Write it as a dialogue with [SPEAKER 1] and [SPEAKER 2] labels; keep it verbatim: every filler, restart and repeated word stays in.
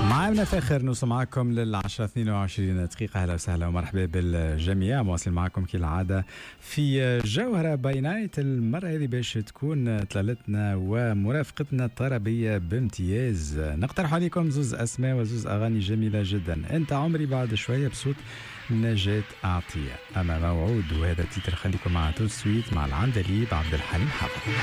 [SPEAKER 1] معنا فاخر نوصل معكم للعشرة اثنين وعشرين دقيقة. أهلا وسهلا ومرحبا بالجميع. مواصل معكم كالعادة في جوهرة باي نايت. المرة هذه باش تكون طلالتنا ومرافقتنا الطربية بامتياز. نقترح عليكم زوز أسماء وزوز أغاني جميلة جدا. أنت عمري بعد شوية بصوت نجاة عطية، أما موعود وهذا تيتر. خليكم مع تو سويت مع العندليب عبد الحليم حافظ.